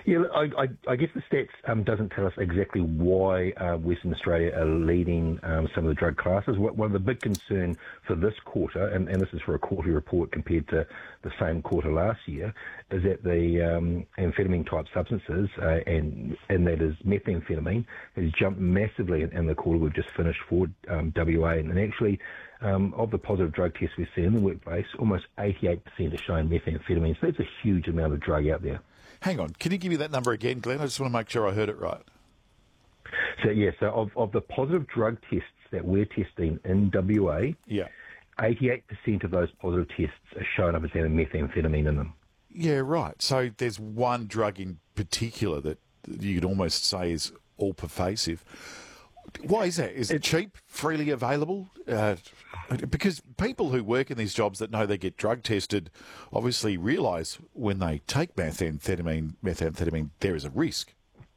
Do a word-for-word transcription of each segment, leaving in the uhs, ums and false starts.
Yeah, look, I, I, I guess the stats um, doesn't tell us exactly why uh, Western Australia are leading um, some of the drug classes. One of the big concern for this quarter, and, and this is for a quarterly report compared to the same quarter last year, is that the um, amphetamine-type substances, uh, and and that is methamphetamine, has jumped massively in, in the quarter we've just finished for um, W A. And actually, um, of the positive drug tests we've seen in the workplace, almost eighty-eight percent are showing methamphetamine. So that's a huge amount of drug out there. Hang on, can you give me that number again, Glenn? I just want to make sure I heard it right. So, yeah, so of, of the positive drug tests that we're testing in W A, yeah, eighty-eight percent of those positive tests are showing up as having methamphetamine in them. Yeah, right. So there's one drug in particular that you could almost say is all pervasive. Why is that? Is it cheap, freely available? Uh, because people who work in these jobs that know they get drug tested obviously realise when they take methamphetamine, methamphetamine, there is a risk.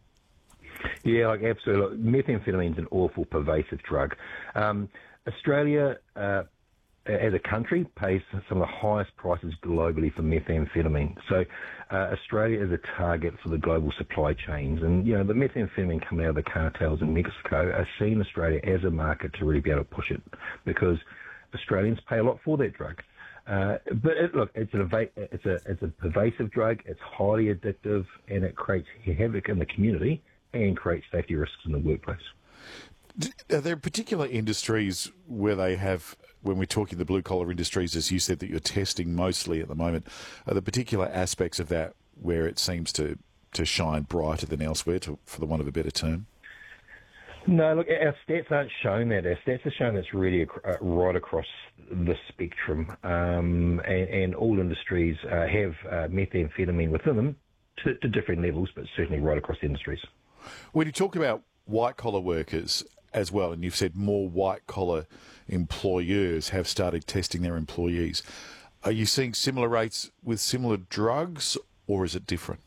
Yeah, like absolutely. Methamphetamine is an awful, pervasive drug. Um, Australia, uh, as a country, pays some of the highest prices globally for methamphetamine. So uh, Australia is a target for the global supply chains. And, you know, the methamphetamine coming out of the cartels in Mexico are seeing Australia as a market to really be able to push it because Australians pay a lot for that drug. Uh, but it, look, it's, an, it's, a, it's a pervasive drug, it's highly addictive, and it creates havoc in the community and creates safety risks in the workplace. Are there particular industries where they have, when we're talking the blue-collar industries, as you said, that you're testing mostly at the moment, are there particular aspects of that where it seems to, to shine brighter than elsewhere, to, for the want of a better term? No, look, our stats aren't showing that. Our stats are showing it's really uh, right across the spectrum, um, and, and all industries uh, have uh, methamphetamine within them to, to different levels, but certainly right across industries. When you talk about white-collar workers as well, and you've said more white-collar employers have started testing their employees, are you seeing similar rates with similar drugs, or is it different?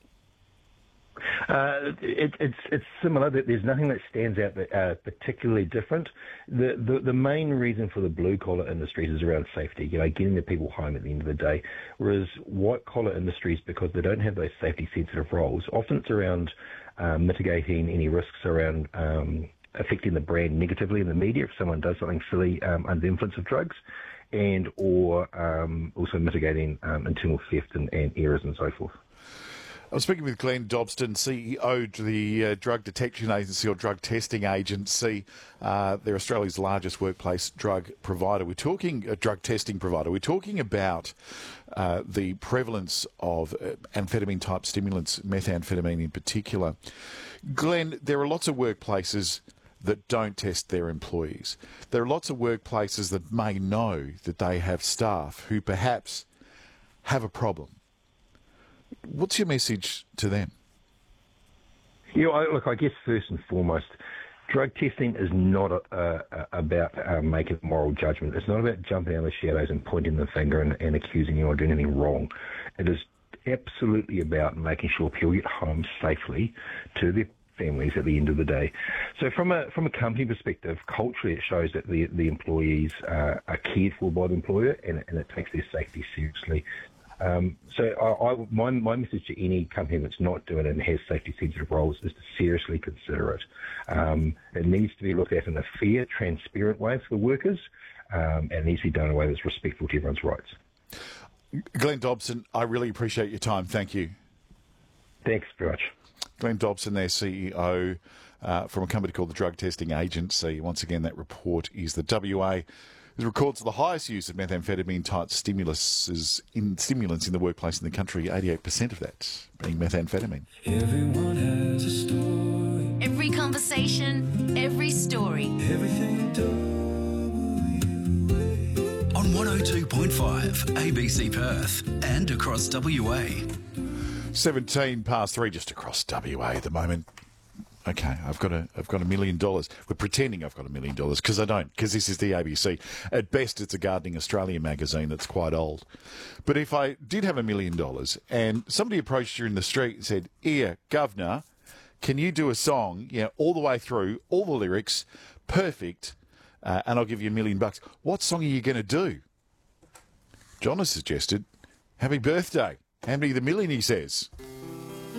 Uh, it, it's it's similar. There's nothing that stands out that, uh, particularly different. The, the the main reason for the blue collar industries is around safety. You know, getting the people home at the end of the day. Whereas white collar industries, because they don't have those safety sensitive roles, often it's around uh, mitigating any risks around um, affecting the brand negatively in the media if someone does something silly um, under the influence of drugs, and or um, also mitigating um, internal theft and, and errors and so forth. I'm speaking with Glenn Dobston, C E O of the uh, Drug Detection Agency or Drug Testing Agency. Uh, they're Australia's largest workplace drug provider. We're talking a drug testing provider. We're talking about uh, the prevalence of uh, amphetamine-type stimulants, methamphetamine in particular. Glenn, there are lots of workplaces that don't test their employees. There are lots of workplaces that may know that they have staff who perhaps have a problem. What's your message to them? Yeah, I, look, I guess first and foremost, drug testing is not a, a, about uh, making a moral judgment. It's not about jumping out of the shadows and pointing the finger and, and accusing you of doing anything wrong. It is absolutely about making sure people get home safely to their families at the end of the day. So from a from a company perspective, culturally it shows that the, the employees uh, are cared for by the employer and, and it takes their safety seriously. Um, so I, I, my, my message to any company that's not doing it and has safety-sensitive roles is to seriously consider it. Um, it needs to be looked at in a fair, transparent way for the workers, um, and it needs to be done in a way that's respectful to everyone's rights. Glenn Dobson, I really appreciate your time. Thank you. Thanks very much. Glenn Dobson, their C E O uh, from a company called the Drug Testing Agency. Once again, that report is the W A. It records the highest use of methamphetamine-type stimulus in, stimulants in the workplace in the country, eighty-eight percent of that being methamphetamine. Everyone has a story. Every conversation, every story. Everything on one oh two point five A B C Perth and across W A. seventeen past three, just across W A at the moment. Okay, I've got a, I've got a million dollars. We're pretending I've got a million dollars because I don't, because this is the A B C. At best, it's a Gardening Australia magazine that's quite old. But if I did have a million dollars and somebody approached you in the street and said, "Here, Governor, can you do a song, you know, all the way through, all the lyrics, perfect, uh, and I'll give you a million bucks," what song are you going to do? John has suggested, "Happy Birthday." How many the million, he says.